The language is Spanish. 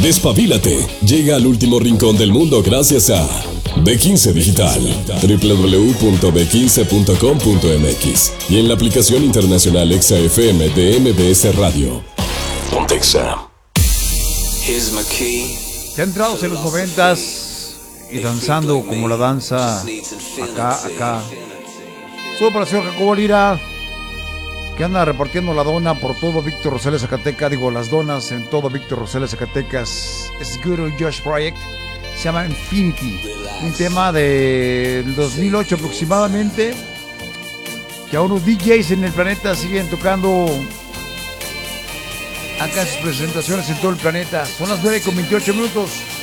Despabilate. Llega al último rincón del mundo gracias a B15 Digital. www.b15.com.mx y en la aplicación internacional Exa FM de MBS Radio. Pontexa. Centrados en los 90s y danzando como la danza acá. Solo para el señor Jacobo Lira, que anda repartiendo la dona por todo Víctor Rosales, Zacatecas. Digo, las donas en todo Víctor Rosales, Zacatecas. Es Guru Josh Project. Se llama Infinity. Un tema del 2008 aproximadamente, que aún los DJs en el planeta siguen tocando acá sus presentaciones en todo el planeta. Son las 9:28.